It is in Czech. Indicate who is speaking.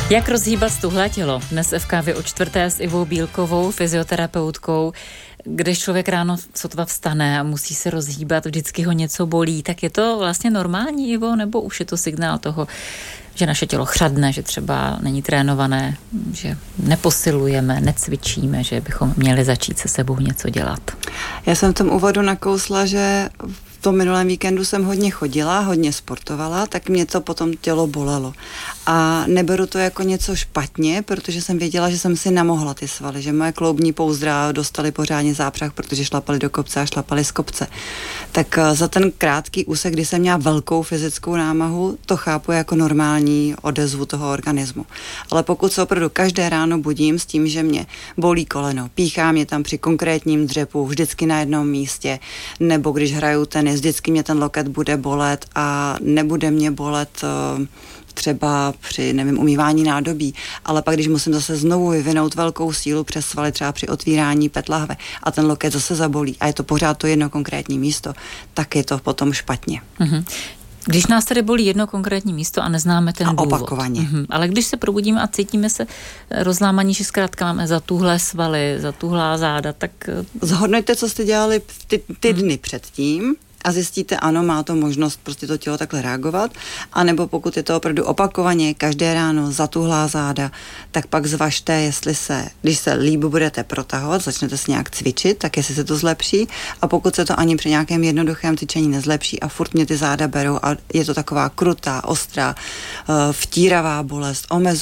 Speaker 1: Jak rozhýbat stuhlé tělo? Dnes v kávě o 4. s Ivou Bílkovou, fyzioterapeutkou, když člověk ráno sotva vstane a musí se rozhýbat, vždycky ho něco bolí, tak je to vlastně normální, Ivo, nebo už je to signál toho, že naše tělo chřadne, že třeba není trénované, že neposilujeme, necvičíme, že bychom měli začít se sebou něco dělat?
Speaker 2: Já jsem v tom úvodu nakousla, že v tom minulém víkendu jsem hodně chodila, hodně sportovala, tak mě to potom tělo bolelo. A neberu to jako něco špatně, protože jsem věděla, že jsem si namohla ty svaly, že moje kloubní pouzdra dostaly pořádně zápřah, protože šlapali do kopce a šlapali z kopce. Tak za ten krátký úsek, kdy jsem měla velkou fyzickou námahu, to chápu jako normální odezvu toho organismu. Ale pokud se opravdu každé ráno budím s tím, že mě bolí koleno, píchá mě tam při konkrétním dřepu, vždycky na jednom místě, nebo když hraju tenis, vždycky mě ten loket bude bolet a nebude mě bolet třeba při, umývání nádobí, ale pak, když musím zase znovu vyvinout velkou sílu přes svaly, třeba při otvírání PET lahve a ten loket zase zabolí a je to pořád to jedno konkrétní místo, tak je to potom špatně.
Speaker 1: Mhm. Když nás tady bolí jedno konkrétní místo a neznáme ten důvod.
Speaker 2: Opakovaně.
Speaker 1: Ale když se probudíme a cítíme se rozlámaní, že zkrátka máme zatuhlé svaly, zatuhlá záda, tak...
Speaker 2: Zhodnoťte, co jste dělali ty dny předtím, a zjistíte, ano, má to možnost prostě to tělo takhle reagovat, anebo pokud je to opravdu opakovaně, každé ráno zatuhlá záda, tak pak zvažte, jestli když se líp budete protahovat, začnete si nějak cvičit, tak jestli se to zlepší, a pokud se to ani při nějakém jednoduchém cvičení nezlepší a furt mě ty záda berou a je to taková krutá, ostrá, vtíravá bolest,